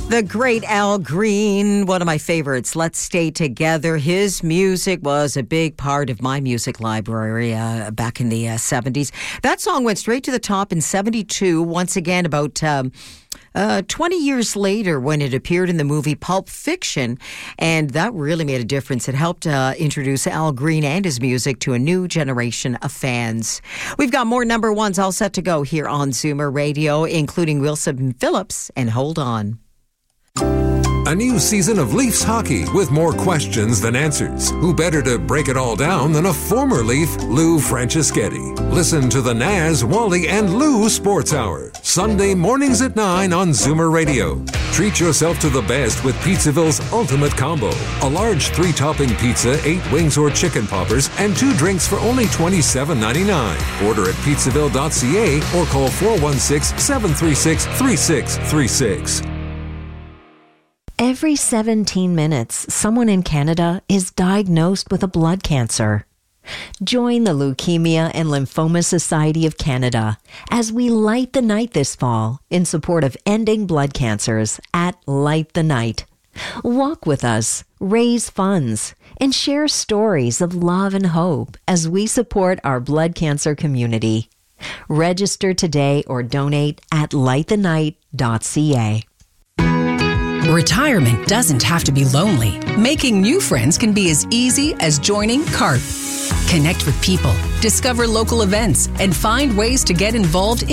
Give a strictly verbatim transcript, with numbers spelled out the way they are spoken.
The great Al Green, one of my favorites. Let's Stay Together. His music was a big part of my music library uh, back in the uh, seventies. That song went straight to the top in seventy-two, once again about um, uh, twenty years later when it appeared in the movie Pulp Fiction, and that really made a difference. It helped uh, introduce Al Green and his music to a new generation of fans. We've got more number ones all set to go here on Zoomer Radio, including Wilson Phillips and Hold On. A new season of Leafs hockey with more questions than answers. Who better to break it all down than a former Leaf, Lou Franceschetti? Listen to the Naz, Wally, and Lou Sports Hour, Sunday mornings at nine on Zoomer Radio. Treat yourself to the best with Pizzaville's Ultimate Combo. A large three-topping pizza, eight wings or chicken poppers, and two drinks for only twenty-seven ninety-nine. Order at pizzaville dot c a or call four one six, seven three six, three six three six. Every seventeen minutes, someone in Canada is diagnosed with a blood cancer. Join the Leukemia and Lymphoma Society of Canada as we light the night this fall in support of ending blood cancers at Light the Night. Walk with us, raise funds, and share stories of love and hope as we support our blood cancer community. Register today or donate at light the night dot c a. Retirement doesn't have to be lonely. Making new friends can be as easy as joining CARP. Connect with people, discover local events, and find ways to get involved in